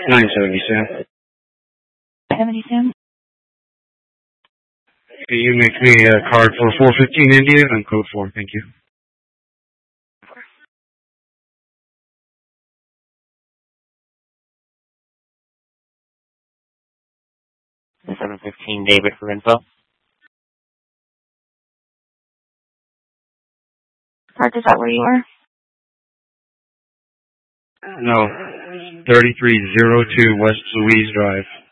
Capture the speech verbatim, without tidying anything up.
nine seventy, Sam. seventy, Sam. Can you make me a card for four fifteen India and code four? Thank you. seven fifteen David for info. Park, is that where you are? No, thirty-three oh two West Louise Drive.